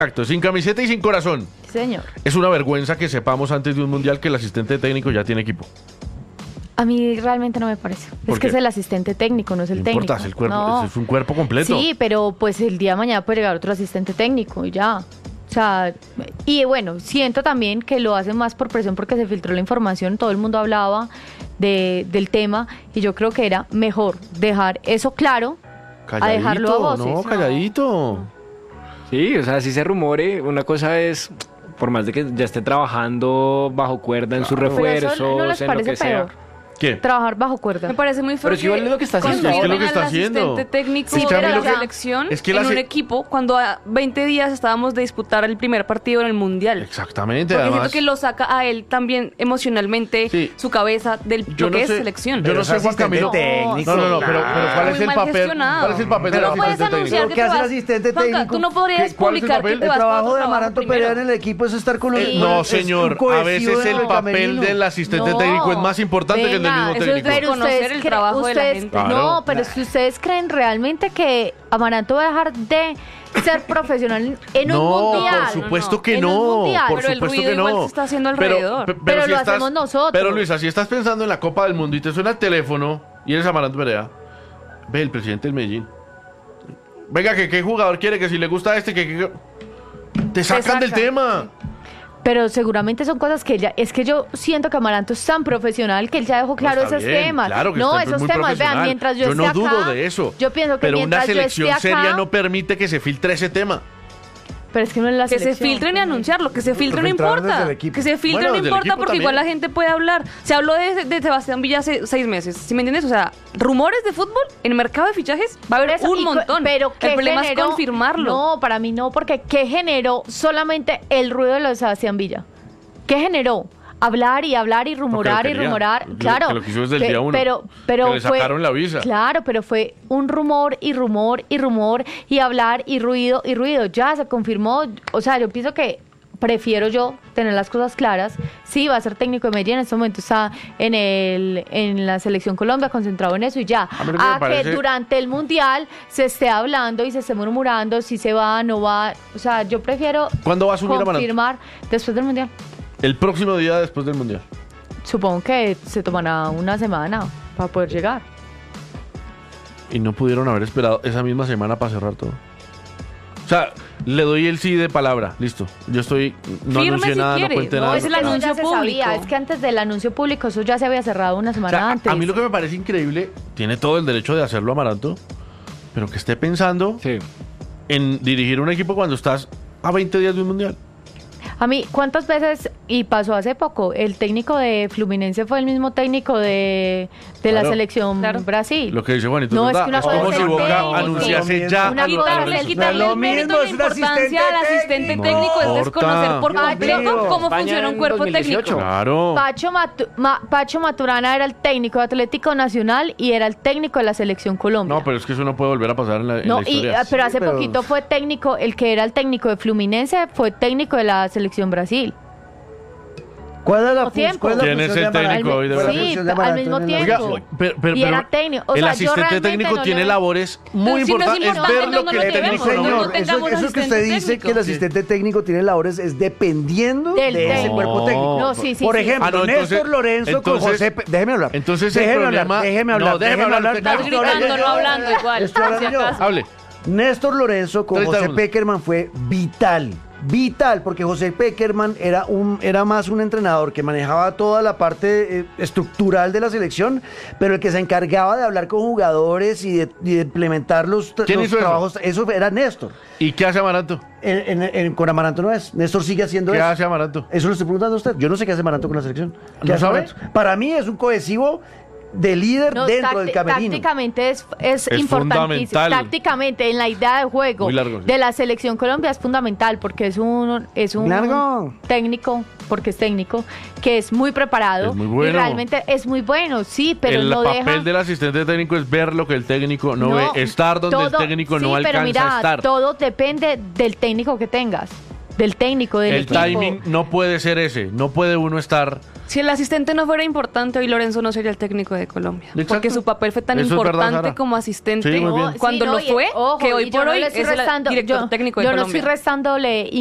Exacto, sin camiseta y sin corazón. Sí, señor. Es una vergüenza que sepamos antes de un mundial que el asistente técnico ya tiene equipo. A mí realmente no me parece. ¿Por Es que qué? es el asistente técnico, no es el No técnico. importa, es el cuerpo, No. es un cuerpo completo. Sí, pero pues el día de mañana puede llegar otro asistente técnico y ya. O sea, y bueno, siento también que lo hacen más por presión porque se filtró la información, todo el mundo hablaba del tema y yo creo que era mejor dejar eso claro a dejarlo a voces. No, calladito. Sí, o sea, si se rumore, una cosa es, por más de que ya esté trabajando bajo cuerda en sus Pero refuerzos, eso no les en lo parece que sea. peor. ¿Qué? Trabajar bajo cuerda. Me parece muy fuerte. Pero si igual es lo que está haciendo. Es que es lo que Confirmen está al haciendo. asistente técnico Sí, de pero la lo que- selección es que en la un se- equipo cuando a 20 días estábamos de disputar el primer partido en el Mundial. Exactamente, Porque además. siento que lo saca a él también emocionalmente Sí. su cabeza de Yo lo no que sé- es selección. yo Pero no es sé, Juan asistente Camilo. técnico. No, pero ¿cuál Muy es el mal papel? gestionado. ¿Cuál es el papel del Tú no puedes asistente anunciar técnico? ¿Pero qué hace el asistente Juanca, técnico? tú no podrías ¿Cuál es el publicar papel? que te El vas para trabajo otro de Amaranto primero. Perea en el equipo es estar con los... Sí. No, es señor. un cohesivo A veces en el papel camerino. del asistente No, técnico es más importante que el del venga, mismo eso es técnico. de- Pero Conocer ustedes, el trabajo de la gente. Claro. No, pero si ustedes creen realmente que Amaranto va a dejar de ser profesional en un mundial. por supuesto que En un no. mundial. Por Pero el supuesto ruido que igual no. se está haciendo alrededor. Pero si lo hacemos nosotros. Pero Luisa, si estás pensando en la Copa del Mundo y te suena el teléfono y eres Amaranto Perea, ve el presidente del Medellín. Venga, que qué jugador quiere, que si le gusta este, que te sacan del tema. Pero seguramente son cosas que ella... Es que yo siento que Amaranto es tan profesional que él ya dejó claro está esos bien, temas. claro que no, está esos muy temas, vean, profesional. mientras yo no esté dudo acá, de eso. yo pienso que pero una mientras yo selección esté seria acá, no permite que se filtre ese tema. Pero es que no es la Que se selección. filtren y anunciarlo, que se filtre no filtraron desde importa. el equipo. Que se filtre Bueno, no desde el importa equipo porque también. igual la gente puede hablar. Se habló de Sebastián Villa hace 6 meses, ¿sí me entiendes? O sea, rumores de fútbol en el mercado de fichajes va a haber Eso, un montón. Pero ¿qué el problema generó? es confirmarlo. No, para mí no, porque ¿qué generó solamente el ruido de lo de Sebastián Villa? ¿Qué generó? Hablar y hablar y rumorar Porque y lo quería. rumorar, Lo- claro. que lo quiso desde el día uno. Pero Que le fue, sacaron la visa. Claro, pero fue un rumor y rumor y rumor y hablar y ruido y ruido. Ya se confirmó. O sea, yo pienso que prefiero yo tener las cosas claras. Sí, va a ser técnico de Medellín. En este momento está en la Selección Colombia, concentrado en eso y ya. A mí lo que me parece- Que durante el Mundial se esté hablando y se esté murmurando si se va, no va. O sea, yo prefiero ¿Cuándo va a asumir Amaranto? confirmar después del Mundial. El próximo día después del Mundial. Supongo que se tomará una semana para poder llegar. Y no pudieron haber esperado esa misma semana para cerrar todo. O sea, le doy el sí de palabra. Listo. Yo estoy... No Firme anuncié si nada, quiere. no cuente No, nada. es el Eso anuncio ya se público. sabía. Es que antes del anuncio público eso ya se había cerrado una O semana sea, antes. a mí lo que me parece increíble, tiene todo el derecho de hacerlo Amaranto, pero que esté pensando Sí. en dirigir un equipo cuando estás a 20 días de un Mundial. A mí, ¿cuántas veces, y pasó hace poco, el técnico de Fluminense fue el mismo técnico de la Claro. selección Claro. Brasil? Lo que dice Juanito No, es es que una verdad. cosa como es si el Boca técnico. anunciase ya. Una a los cosa es Quitarle, el- futbolistas. quitarle No es el lo mérito mismo, y la es un importancia asistente al asistente técnico. técnico es No desconocer por importa. completo Dios mío. cómo España funciona un en cuerpo 2018. técnico. Claro. Pacho Maturana era el técnico de Atlético Nacional y era el técnico de la Selección Colombia. No, pero es que eso no puede volver a pasar en la No, historia. pero hace pero- poquito fue técnico, el que era el técnico de Fluminense fue técnico de la Selección Brasil. ¿Cuál es la Al tiempo. cuál es la ¿Quién es función el de Amaranto? técnico hoy de ¿Cuál es la Sí, función de al Amaranto mismo en la tiempo. selección? Y era técnico. O el sea, yo asistente realmente técnico no tiene le veo. labores muy Pero si no es importantes. Es importante, ver lo no que lo el técnico llevemos, no no ve. Señor, tengamos eso que usted asistente dice técnico. que el asistente técnico tiene labores es dependiendo Del de ese técnico. cuerpo técnico. No, sí, sí. Por sí. ejemplo, Ah, no, entonces- Néstor Lorenzo con entonces- José... Déjeme hablar. entonces el déjeme problema- hablar, déjeme hablar. No, déjeme hablar usted. Estás gritando, no hablando igual. Estoy hablando por si yo. acaso. Hable. Néstor Lorenzo con 30 José segundos. Pekerman fue vital, porque José Pekerman era más un entrenador que manejaba toda la parte estructural de la selección, pero el que se encargaba de hablar con jugadores y de implementar los ¿Quién hizo eso? trabajos, eso era Néstor. ¿Y qué hace Amaranto? Con Amaranto no es. Néstor sigue haciendo ¿Qué eso. hace Amaranto? Eso lo estoy preguntando a usted. Yo no sé qué hace Amaranto con la selección. ¿Qué ¿No hace sabe? Amaranto? Para mí es un cohesivo de líder No, dentro del camerino. tácticamente es importantísimo. fundamental. Tácticamente, en la idea de juego Muy largo, sí. de la Selección Colombia es fundamental porque es un Largo. técnico, porque es técnico, que es muy preparado. Es muy bueno. Y realmente es muy bueno, sí, pero el no papel deja... del asistente técnico es ver lo que el técnico no, ve, estar donde el técnico sí, no alcanza pero mira, a estar. todo depende del técnico que tengas, del técnico, del El equipo. timing no puede ser ese, no puede uno estar Si el asistente no fuera importante, hoy Lorenzo no sería el técnico de Colombia. Exacto. Porque su papel fue tan Eso es verdad, importante Sara. como asistente Sí, muy bien. cuando Sí, no, lo fue, ojo, que y hoy yo por no hoy le estoy es el restando- director yo- técnico de yo no Colombia. estoy restándole